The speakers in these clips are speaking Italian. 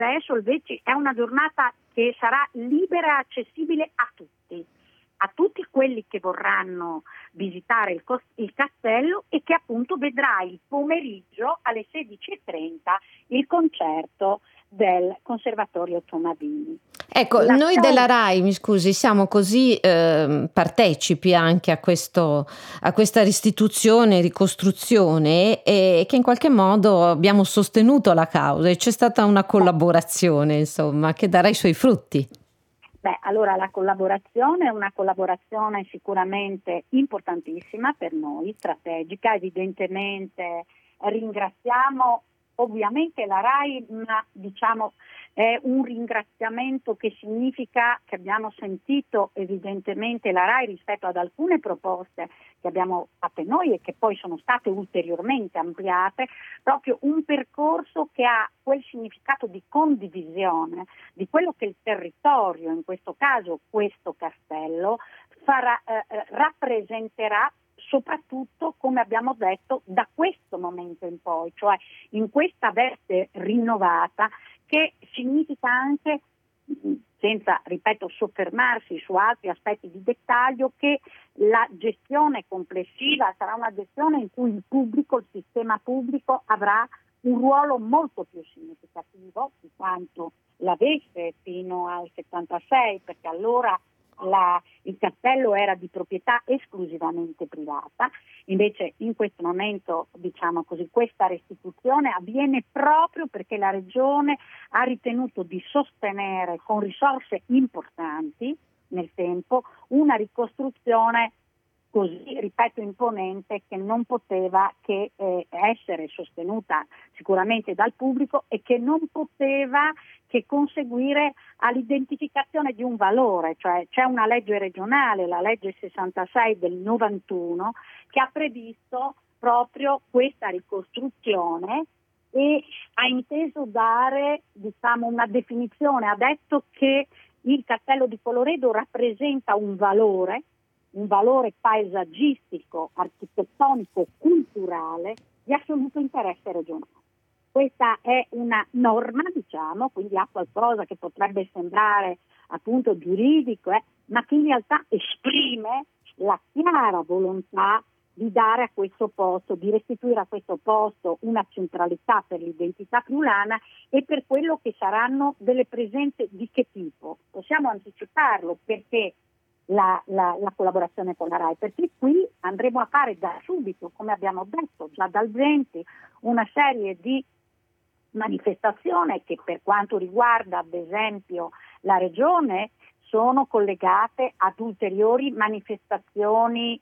adesso invece è una giornata che sarà libera e accessibile a tutti quelli che vorranno visitare il castello, e che appunto vedrà il pomeriggio alle 16:30 il concerto del Conservatorio Tomadini. Ecco, noi della RAI, mi scusi, siamo così partecipi anche a questa restituzione, ricostruzione, e che in qualche modo abbiamo sostenuto la causa, e c'è stata una collaborazione, insomma, che darà i suoi frutti. Allora la collaborazione è una collaborazione sicuramente importantissima per noi, strategica. Evidentemente ringraziamo ovviamente la RAI, ma diciamo è un ringraziamento che significa che abbiamo sentito evidentemente la RAI rispetto ad alcune proposte che abbiamo fatte noi e che poi sono state ulteriormente ampliate, proprio un percorso che ha quel significato di condivisione di quello che il territorio, in questo caso questo castello, rappresenterà, soprattutto, come abbiamo detto, da questo momento in poi, cioè in questa veste rinnovata, che significa anche, senza, ripeto, soffermarsi su altri aspetti di dettaglio, che la gestione complessiva sarà una gestione in cui il pubblico, il sistema pubblico, avrà un ruolo molto più significativo di quanto l'avesse fino al 76, perché allora il castello era di proprietà esclusivamente privata. Invece in questo momento, diciamo così, questa restituzione avviene proprio perché la Regione ha ritenuto di sostenere con risorse importanti nel tempo una ricostruzione così, ripeto, imponente, che non poteva che essere sostenuta sicuramente dal pubblico, e che non poteva che conseguire all'identificazione di un valore. Cioè c'è una legge regionale, la legge 66 del 91, che ha previsto proprio questa ricostruzione e ha inteso dare, diciamo, una definizione. Ha detto che il castello di Colloredo rappresenta un valore paesaggistico, architettonico, culturale di assoluto interesse regionale. Questa è una norma, diciamo, quindi ha qualcosa che potrebbe sembrare appunto giuridico, ma che in realtà esprime la chiara volontà di dare a questo posto, di restituire a questo posto una centralità per l'identità friulana e per quello che saranno delle presenze di che tipo. Possiamo anticiparlo, perché la collaborazione con la RAI, perché qui andremo a fare da subito, come abbiamo detto, già dal 20, una serie di manifestazioni che, per quanto riguarda ad esempio la Regione, sono collegate ad ulteriori manifestazioni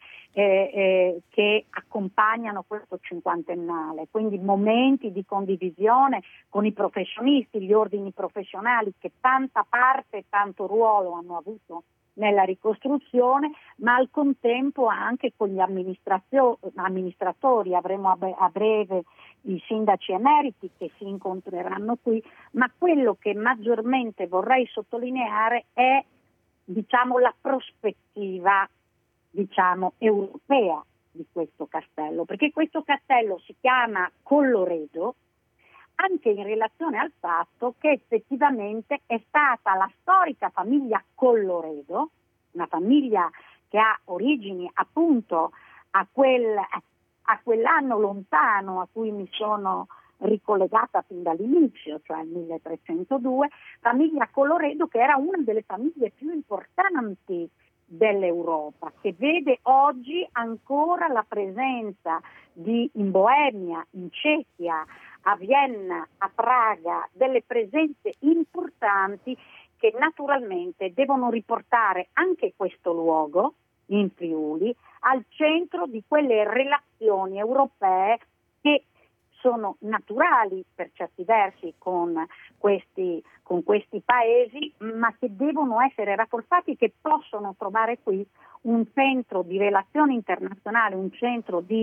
che accompagnano questo cinquantennale, quindi momenti di condivisione con i professionisti, gli ordini professionali, che tanta parte e tanto ruolo hanno avuto nella ricostruzione, ma al contempo anche con gli amministratori. Avremo a breve i sindaci emeriti che si incontreranno qui, ma quello che maggiormente vorrei sottolineare è, diciamo, la prospettiva, diciamo, europea di questo castello, perché questo castello si chiama Colloredo anche in relazione al fatto che effettivamente è stata la storica famiglia Colloredo, una famiglia che ha origini appunto a quell'anno lontano a cui mi sono ricollegata fin dall'inizio, cioè il 1302, famiglia Colloredo, che era una delle famiglie più importanti dell'Europa, che vede oggi ancora la presenza in Boemia, in Cechia, a Vienna, a Praga, delle presenze importanti che naturalmente devono riportare anche questo luogo in Friuli al centro di quelle relazioni europee che sono naturali per certi versi con questi paesi, ma che devono essere rafforzati, che possono trovare qui un centro di relazioni internazionali, un centro di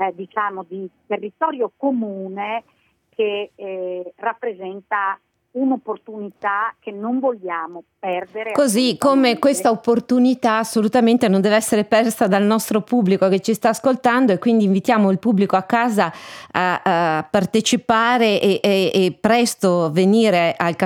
territorio comune che rappresenta un'opportunità che non vogliamo perdere. Così come questa opportunità assolutamente non deve essere persa dal nostro pubblico che ci sta ascoltando, e quindi invitiamo il pubblico a casa a partecipare e presto venire al